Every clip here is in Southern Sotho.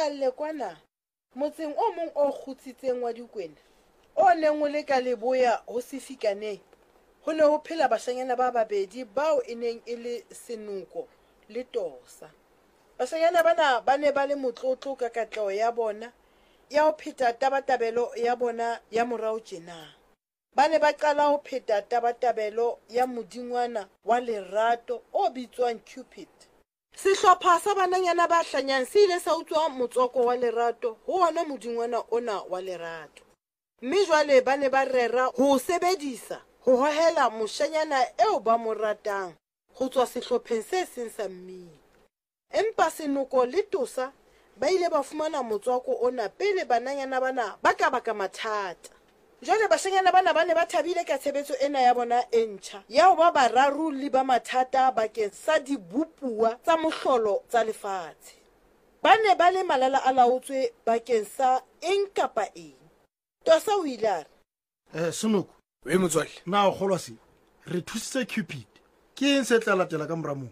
bapalle kwana motseng o mong o kgutsitseng wa Dikwena o neng o le ka Leboya ho Sefikaneng ho ne ho phela bashanyana ba babedi bao e neng e le Senoko le Tosa. Bashanyana bana ba ne ba le motlotlo ka katleho ya bona ya ho pheta tabatabelo ya bona ya morao tjena. Ba ne ba qala ho pheta tabatabelo ya modingwana wa lerato o bitswang Cupid. Sehlopha sa bananyana ba hlanyang se ile sa utswa motswako wa lerato ho ona modingwana ona wa lerato. Mme jwale ba ne ba rera ho sebedisa ho hohela moshanyana eo ba mo ratang ho tswa sehlopheng se seng sa mmino. Empa Senoko le Tosa ba ile ba fumana motswako ona pele bananyana bana ba ka baka mathata. Jwale bashanyana bana ba ne ba thabile ka tshebetso ena ya bona e ntjha ya ho ba bararolli ba mathata bakeng sa dibupuwa tsa mohlolo tsa lefatshe. Ba ne ba le malala a laotswe bakeng sa eng kapa eng. Tosa o ile a re, Senoko, we motswalle, na o kgolwa se re thusitse Cupid ke eng se tla latela ka mora moo?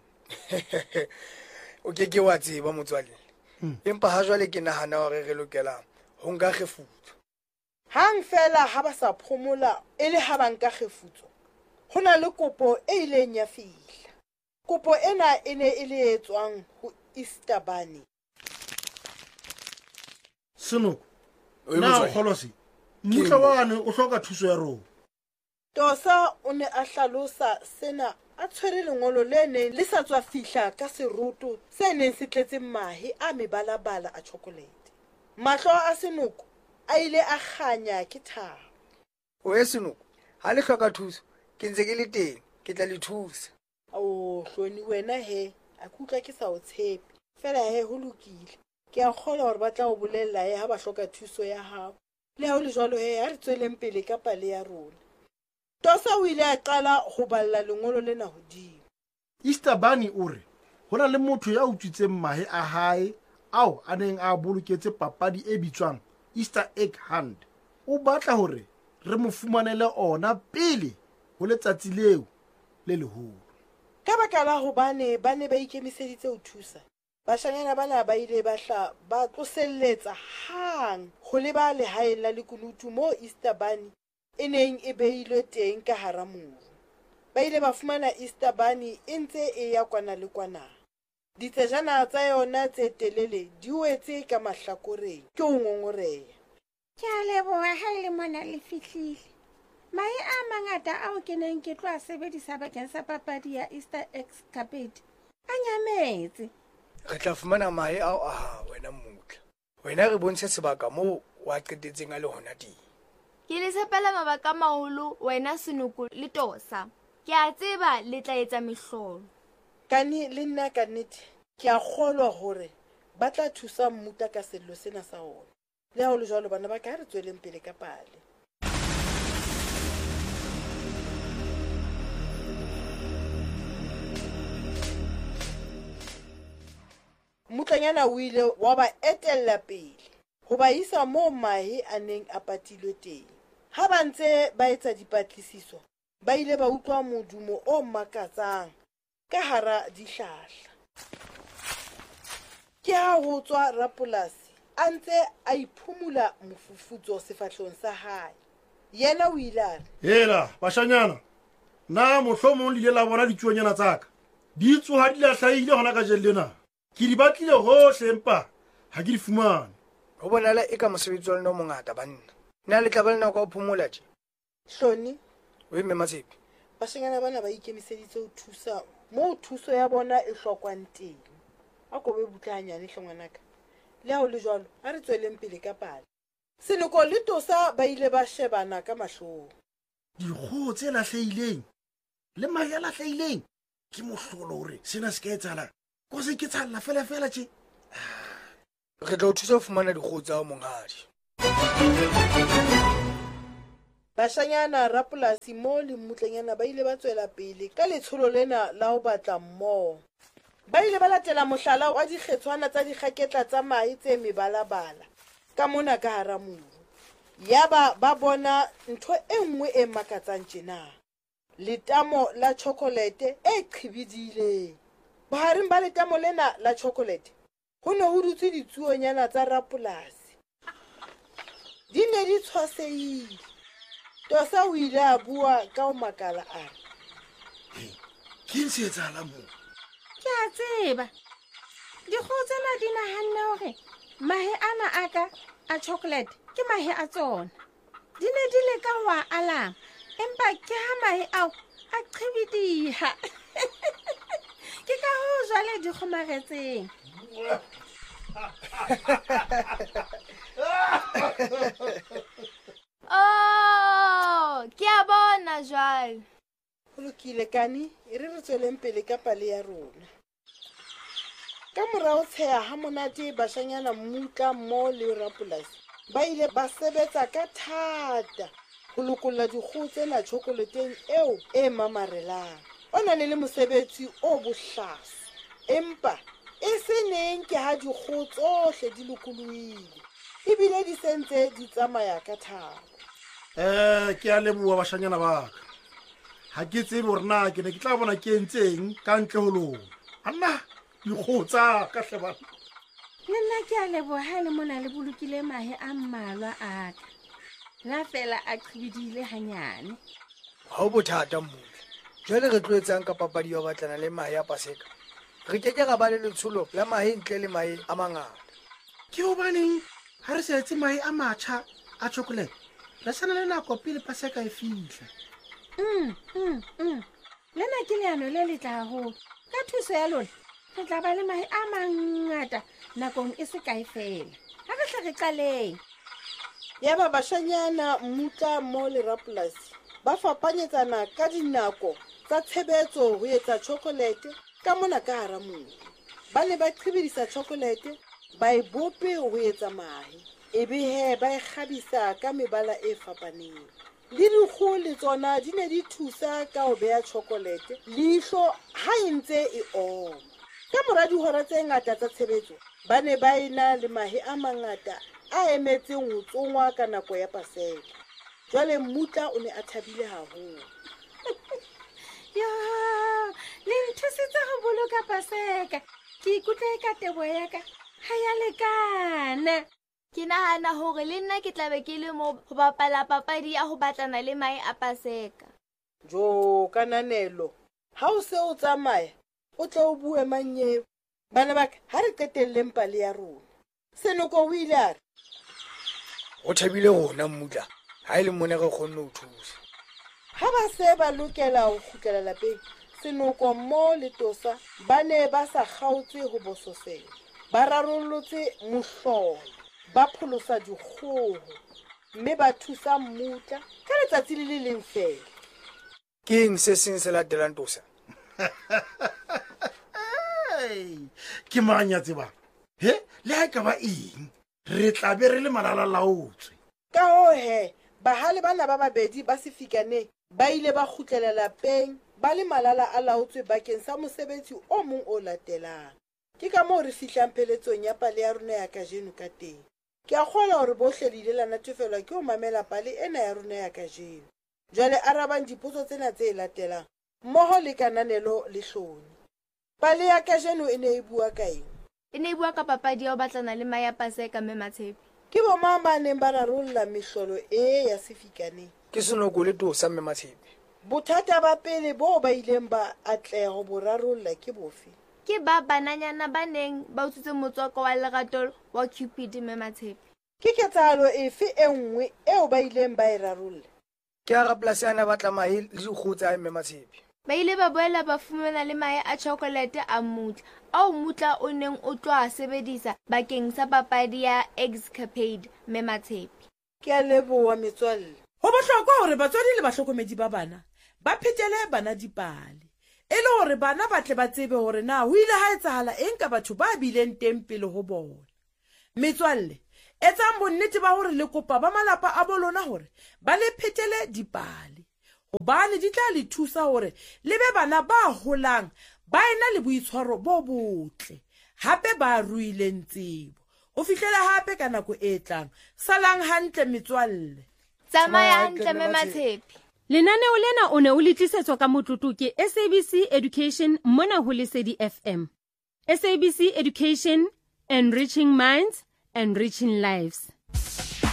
o ke wa tseba motswalle. Empa ha jwale ke nahana hore re lokela ho nka kgefutso. hang fela ha ba sa phomola e le ha ba nka kgefutso ho na le kopo e ileng ya fihla. Kopo ena e ne e le etswang ho Easter Bunny. Senoko, na o kgolwa se mmutlwa wane o hloka thuso ya rona? Tosa o ne a hlalosa sena a tshwere lengolo le neng le sa tswa fihla ka seroto se neng se tletse mahe a mebalabala a chocolate. Mahlo a Senoko a ile a kganya ke thabo. O Senoko, ha le hloka thuso ke ntse ke le teng, ke tla le thusa. Hloni wena he a kutlwa ke sa o tshepe fela he ho lokile. Ke a kgolwa hore ba tla o bolella he ha ba hloka thuso ya hao. Le ha o le jwalo he ha re tsweleng pele ka pale ya rona. Tosa o ile a qala ho balla lengolo lena hodimo. Easter Bunny o re ho na le motho ya utswitseng mahe a hae ao a neng a boloketse papadi e bitswang Easter Egg Hunt. O batla hore re mo fumanele ona pele ho letsatsi leo le leholo. Ka baka la hobane ba ne ba ikemiseditse ho thusa, bashanyana bana ba ile ba tloselletsa hang ho leba lehaeng la lekunutu moo Easter Bunny e neng e behilwe teng ka hara mobu. Ba ile ba fumana Easter Bunny e ntse e ya kwana le kwana. Ditsejana tsa yona tse telele di wetse ka mahlakoreng ke ho ngongoreha. Ke a leboha ha le mona le fihlile. Mahe a mangata ao ke neng ke tlo a sebedisa bakeng sa papadi ya Easter Egg Carpet a nyametse. Re tla fumana mahe ao a hao wena mmutlwa. Wena re bontshe sebaka moo wa qetetseng a le hona teng. Ke le tshepela mabaka a maholo wena Senoko le Tosa. Ke a tseba le tla etsa mehlolo. Kani le nna ka nnete ke a kgolwa hore ba tla thusa mmuta ka sello sena sa ona. Le ha o le jwalo bana ba ka re tsweleng pele ka pale. Mmutlanyana o ile wa ba etella pele ho ba isa moo mahe a neng a patilwe teng. Ha ba ntse ba etsa dipatlisiso ba ile ba utlwa modumo o makatsang ka hara dihlahla. Ke ha ho tswa rapolasi a ntse a iphumula mofufutso sefahlong sa hae. Yena o ile a re, hela bashanyana, na mohlomong le ile la bona ditsuonyana tsaka di tsoha di lahlahile hona ka jellena. Ke di batlile hohle empa ha ke di fumane. Ho bonala eka mosebetsi wa lona o mongata banna. Na le tla ba le nako ya ho phomola tje? Hloni, we mme Matshepe, bashanyana bana ba ikemiseditse ho thusa moo thuso ya bona e hlokwang teng. A ko be butlanyane hlongwanaka. Le ha o le jwalo a re tsweleng pele ka pale. Senoko le Tosa ba ile ba shebana ka mahlong. Dikgoho tse lahlehileng le mahe a lahlehileng ke mohlolo hore sena se ka etsahala ko se ke tshalla fela tje. re tla o thusa ho fumana dikgoho tsa hao monghadi. Bashanyana rapolasi mo le mmutlanyana ba ile ba tswela pele ka letsholo lena la ho batla mmoho. Ba ile ba latela mohlala wa dikgetswana tsa dikgaketla tsa mahe tse mebalabala ka mona ka hara mobu. Yaba ba bona ntho e nngwe e makatsang tjena. Letamo la chocolate e qhibidileng. Bohareng ba letamo lena la chocolate go ne go dutse ditsuonyana tsa rapolasi di ne di tshwaseile. Tosa o ile a bua ka o makala a re, ke eng se etsagala moo? Ke a tseba dikgoho tsena di nahanne hore mahe ana a ka a chocolate ke mahe a tsona. Di ne di leka ho a alama empa ke ha mahe ao a qhibidiha. Ke ka hoo jwale di kgomaretseng. Oh, ke a bona jwale. go lokile kane e re tsweleng pele ka pale ya rona. Ka morao tsheya ha monate bashanyana Mmutla mo le rapolasi ba ile ba sebetsa ka thata go lokolla dikgoho tsena tjhokoleteng eo e mamarelang. O na le mosebetsi o bohlase empa e se neng ke ha dikgoho tsohle di lokolohile ebile di sentse di tsamaya ka thabo. Ke a leboha bashanyana ba ka. Ha ke tsebe hore na ke ne ke tla bona ke entseng ka ntle ho lona. Anna dikgoho tsa ka hle bana. Le nna ke a leboha le mona le bolokile mahe a mmalwa a ka. La fela a qhibidile hanyane. Ha o bothata Mmutla. Jwale re tlo etsang ka papadi ya ho batlana le mahe a Paseka? Re keke ra ba le letsholo la mahe ntle le mahe a mangata. Ke hobaneng ha re se etse mahe a matjha a chocolate? Re sana le nako pele Paseka e fihla. Lena ke leano le letle haholo. Ka thuso ya lona re tla ba le mahe a mangata nakong e se kae fela. Ha re hle re qaleng. Ya ba bashanyana Mmutla mo le rapolasi ba fapanyetsana ka dinako tsa tshebetso ho etsa chocolate ka mona ka hara mobu. Ba ne ba qhibidisa chocolate ba e bope ho etsa mahe. Ebe he ba e kgabisa ka mebala e fapaneng. Le dikgoho le tsona di ne di thusa ka ho beha chocolate leihlo ha e ntse e oma. Ka mora dihora tse ngata tsa tshebetso ba ne ba ena le mahe a mangata a emetseng ho tsongwa ka nako ya Paseka. Jwale Mmutla o ne a thabile haholo. Ya, le nthusitse ho boloka Paseka. Ke ikutlwa ka tebo ya ka ha ya lekana. Ke nahana hore le nna ke tla be ke le mo ho bapala papadi ya ho batlana le mahe a Paseka. Jo kananelo ha o se o tsamaya o tle o bue manyeo. Bana ba ka ha re qetelleng pale ya rona. Senoko o ile a re, O thabile rona Mmutla. Ha ile mone re kgonne ho thusa. ha ba se ba lokela ho kgutlela lapeng, Senoko mo le Tosa ba ne ba sa kgaotse ho bososela. Ba rarollotse mohlolo, ba pholosa dikgoho, mme ba thusa Mmutla ka letsatsi le leng fela. Ke eng se seng se latelang Tosa? Ke manya tseba. He, le ha ka ba eng? Re tla be re le malalalaotswe. Ka hoo he, bahale bana ba babedi ba Sefikaneng ba ile ba kgutlela lapeng ba le malala a laotswe bakeng sa mosebetsi o mong o latelang. Ke ka moo re fihlang pheletsong ya pale ya rona ya kajeno ka teng. Ke a kgolwa hore bohle le ile la natefelwa ke ho mamela pale ena ya rona ya kajeno. Jwale arabang dipotso tsena tse latelang mmoho le kananelo le hloni. Pale ya kajeno e ne e bua ka eng? E ne e bua ka papadi ya ho batlana le mahe a Paseka mme Matshepe. Ke bo mang ba neng ba rarolla mehlolo e ya Sefikaneng? Ke Senoko le Tosa mme Matshepe. Bothata ba pele bo ba ileng ba atleha ho bo rarolla ke bofe? Ke ba bananyana ba neng ba utswitse motswako wa lerato wa Cupid mme Matshepe. Ke ketsahalo efe e nngwe eo ba ileng ba e rarolla? Ke a rapolasi ana batla mahe le dikgoho tsa mme Matshepe. Ba ile ba boela ba fumana le mahe a chocolate a Mmutla ao Mmutla o neng o tlo a sebedisa bakeng sa papadi ya Escapade mme Matshepe. Ke a leboha metswalle. Ho bohlokwa hore batswadi le bahlokomedi ba bana ba phetele bana dipale e le hore bana ba tle ba tsebe hore na ho ile ha etsahala eng ka batho ba bileng teng pele ho bona. Metswalle, etsang bonnete ba hore le kopa ba malapa a bolona hore ba le phetele dipale hobane di tla le thusa hore le be bana ba holang ba ena le boitshwaro bo botle hape ba ruileng tsebo ho fihlela hape ka nako e tlang. Salang hantle metswalle. Tsamaya hantle mme Matshepe. Lenaneo lena o ne o le tlisetswa ka motlotlo ke SABC Education mona ho Lesedi FM. SABC Education enriching minds, enriching lives.